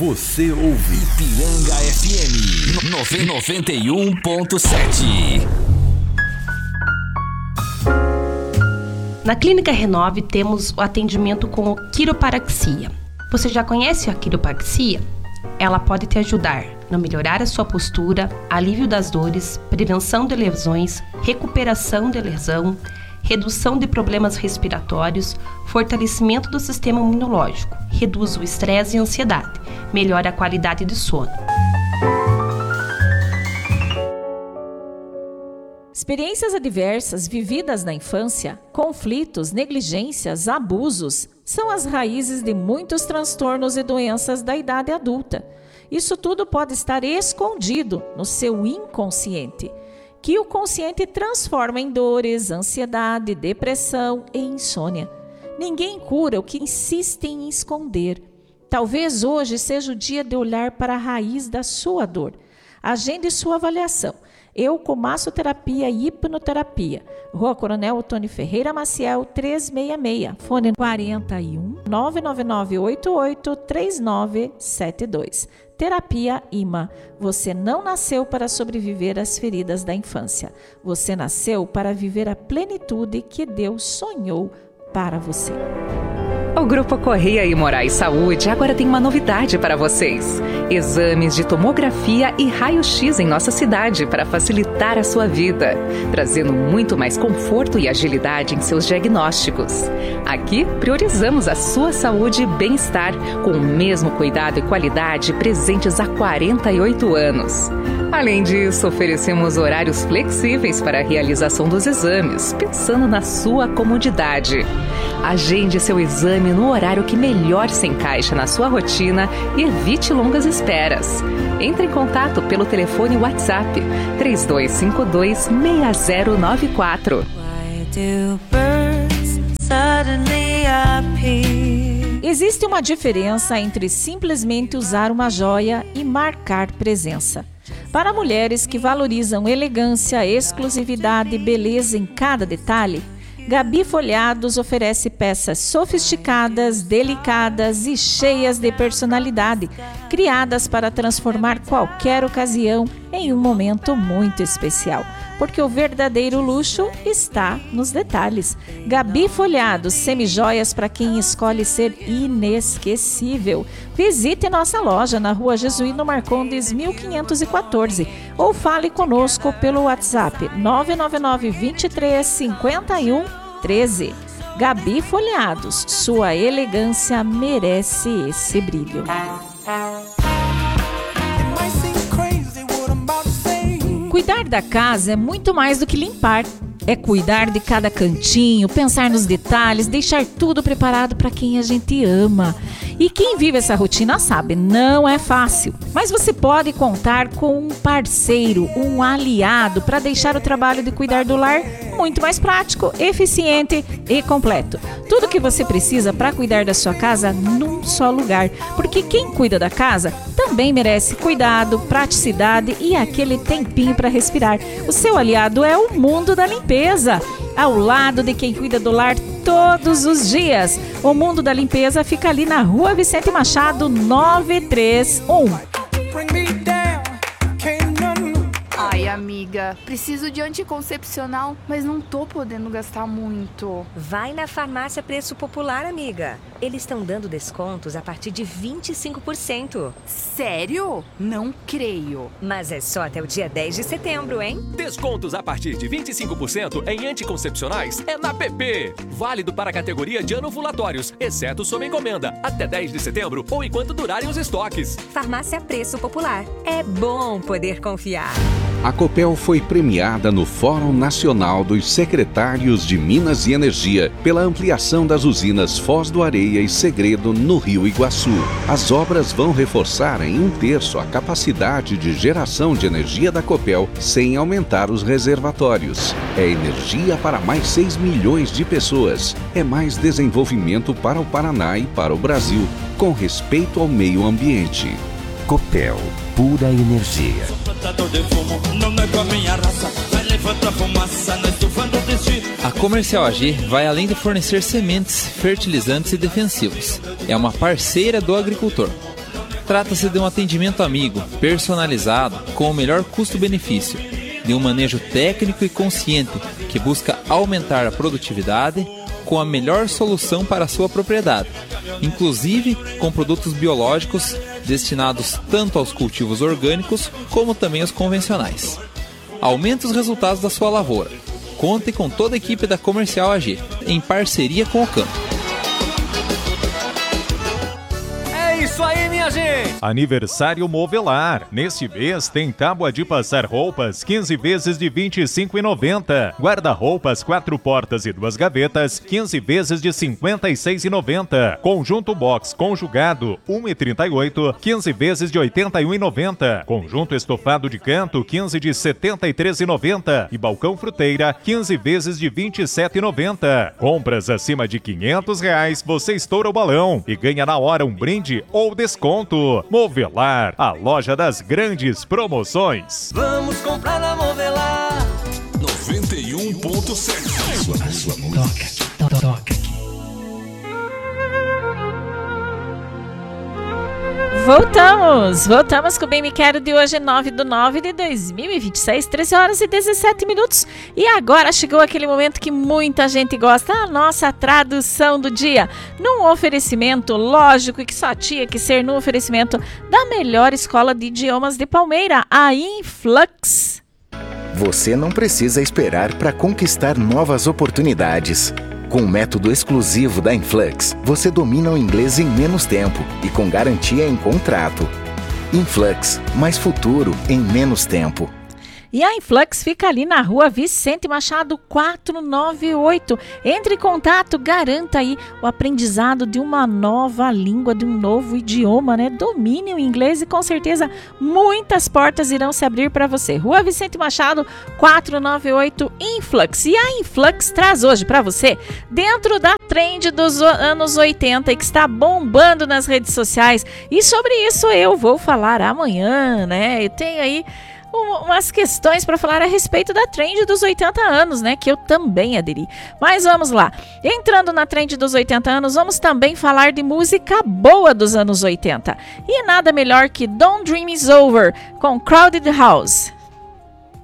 Você ouve Ipiranga FM 91.7. Na Clínica Renove temos o atendimento com quiropraxia. Você já conhece a quiropraxia? Ela pode te ajudar a melhorar a sua postura, alívio das dores, prevenção de lesões, recuperação de lesão, redução de problemas respiratórios, fortalecimento do sistema imunológico, reduz o estresse e a ansiedade, melhora a qualidade de sono. Experiências adversas vividas na infância, conflitos, negligências, abusos, são as raízes de muitos transtornos e doenças da idade adulta. Isso tudo pode estar escondido no seu inconsciente, que o consciente transforma em dores, ansiedade, depressão e insônia. Ninguém cura o que insistem em esconder. Talvez hoje seja o dia de olhar para a raiz da sua dor. Agende sua avaliação. Eu com massoterapia e hipnoterapia. Rua Coronel Otônio Ferreira Maciel, 366. Fone 41 999 88 3972. Terapia IMA. Você não nasceu para sobreviver às feridas da infância. Você nasceu para viver a plenitude que Deus sonhou para você. O Grupo Correia e Moraes Saúde agora tem uma novidade para vocês. Exames de tomografia e raio-x em nossa cidade para facilitar a sua vida, trazendo muito mais conforto e agilidade em seus diagnósticos. Aqui priorizamos a sua saúde e bem-estar com o mesmo cuidado e qualidade presentes há 48 anos. Além disso, oferecemos horários flexíveis para a realização dos exames, pensando na sua comodidade. Agende seu exame no horário que melhor se encaixa na sua rotina e evite longas esperas. Entre em contato pelo telefone WhatsApp 3252-6094. Existe uma diferença entre simplesmente usar uma joia e marcar presença. Para mulheres que valorizam elegância, exclusividade e beleza em cada detalhe, Gabi Folhados oferece peças sofisticadas, delicadas e cheias de personalidade, criadas para transformar qualquer ocasião em um momento muito especial, porque o verdadeiro luxo está nos detalhes. Gabi Folhados, semijoias para quem escolhe ser inesquecível. Visite nossa loja na Rua Jesuíno Marcondes 1514 ou fale conosco pelo WhatsApp 999 23 51 13. Gabi Folhados, sua elegância merece esse brilho. Cuidar da casa é muito mais do que limpar. É cuidar de cada cantinho, pensar nos detalhes, deixar tudo preparado para quem a gente ama. E quem vive essa rotina sabe, não é fácil. Mas você pode contar com um parceiro, um aliado para deixar o trabalho de cuidar do lar muito mais prático, eficiente e completo. Tudo que você precisa para cuidar da sua casa num só lugar. Porque quem cuida da casa também merece cuidado, praticidade e aquele tempinho para respirar. O seu aliado é o mundo da limpeza, ao lado de quem cuida do lar todos os dias. O Mundo da Limpeza fica ali na Rua Vicente Machado, 931. Ai, amiga, preciso de anticoncepcional, mas não tô podendo gastar muito. Vai na Farmácia Preço Popular, amiga. Eles estão dando descontos a partir de 25%. Sério? Não creio. Mas é só até o dia 10 de setembro, hein? Descontos a partir de 25% em anticoncepcionais é na PP. Válido para a categoria de anovulatórios, exceto sob encomenda, até 10 de setembro ou enquanto durarem os estoques. Farmácia Preço Popular. É bom poder confiar. A Copel foi premiada no Fórum Nacional dos Secretários de Minas e Energia pela ampliação das usinas Foz do Areia e Segredo no Rio Iguaçu. As obras vão reforçar em 1/3 a capacidade de geração de energia da Copel sem aumentar os reservatórios. É energia para mais 6 milhões de pessoas. É mais desenvolvimento para o Paraná e para o Brasil, com respeito ao meio ambiente. Copel, pura energia. A Comercial Agir vai além de fornecer sementes, fertilizantes e defensivos. É uma parceira do agricultor. Trata-se de um atendimento amigo, personalizado, com o melhor custo-benefício, de um manejo técnico e consciente que busca aumentar a produtividade com a melhor solução para a sua propriedade, inclusive com produtos biológicos destinados tanto aos cultivos orgânicos como também aos convencionais. Aumente os resultados da sua lavoura. Conte com toda a equipe da Comercial AG, em parceria com o campo. Isso aí, minha gente! Aniversário Movelar. Neste mês tem tábua de passar roupas 15 vezes de R$ 25,90. Guarda-roupas 4 portas e 2 gavetas 15 vezes de R$ 56,90. Conjunto box conjugado 1,38 15 vezes de R$ 81,90. Conjunto estofado de canto 15 de R$ 73,90. E balcão fruteira 15 vezes de R$ 27,90. Compras acima de R$ 500, você estoura o balão e ganha na hora um brinde ou desconto. Movelar, a loja das grandes promoções. Vamos comprar na Movelar. 91.7. Toca aqui. Voltamos com o Bem Me Quero de hoje, 9/9/2026, 13 horas e 17 minutos. E agora chegou aquele momento que muita gente gosta, a nossa tradução do dia. Num oferecimento, lógico que só tinha que ser num oferecimento da melhor escola de idiomas de Palmeira, a Influx. Você não precisa esperar para conquistar novas oportunidades. Com o método exclusivo da Influx, você domina o inglês em menos tempo e com garantia em contrato. Influx, mais futuro em menos tempo. E a Influx fica ali na rua Vicente Machado 498. Entre em contato, garanta aí o aprendizado de uma nova língua, de um novo idioma, né? Domine o inglês e com certeza muitas portas irão se abrir para você. Rua Vicente Machado 498 Influx. E a Influx traz hoje para você, dentro da trend dos anos 80 e que está bombando nas redes sociais. E sobre isso eu vou falar amanhã, né? Eu tenho aí umas questões para falar a respeito da trend dos 80 anos, né, que eu também aderi. Mas vamos lá. Entrando na trend dos 80 anos, vamos também falar de música boa dos anos 80. E nada melhor que Don't Dream Is Over, com Crowded House.